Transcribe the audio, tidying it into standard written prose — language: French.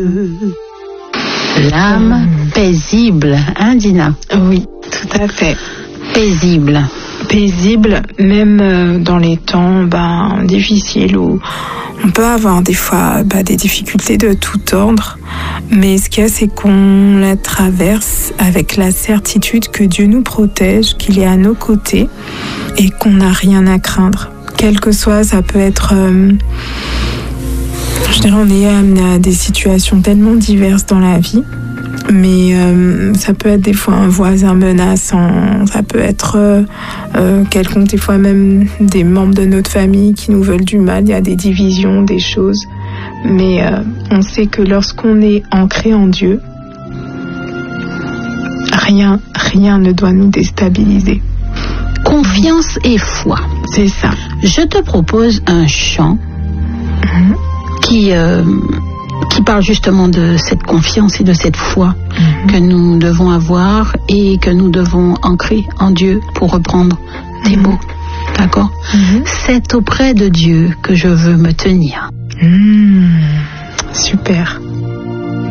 L'âme paisible, hein Dina? Oui, tout à fait. Paisible. Paisible, même dans les temps difficiles où on peut avoir des fois des difficultés de tout ordre, mais ce qu'il y a, c'est qu'on la traverse avec la certitude que Dieu nous protège, qu'il est à nos côtés et qu'on n'a rien à craindre. Quel que soit, ça peut être... je dirais, on est amené à des situations tellement diverses dans la vie. Mais ça peut être des fois un voisin menaçant, ça peut être quelconque, des fois même des membres de notre famille qui nous veulent du mal, il y a des divisions, des choses. Mais on sait que lorsqu'on est ancré en Dieu, rien ne doit nous déstabiliser. Confiance et foi. C'est ça. Je te propose un chant qui parle justement de cette confiance et de cette foi que nous devons avoir et que nous devons ancrer en Dieu, pour reprendre tes mots. D'accord? C'est auprès de Dieu que je veux me tenir. Super.